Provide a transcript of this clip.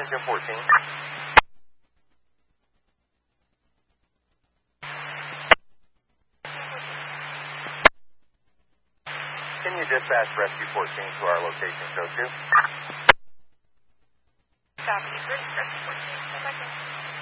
Washington 14. Can you dispatch Rescue 14 to our location, code 2? Copy. Rescue 14. Come back in.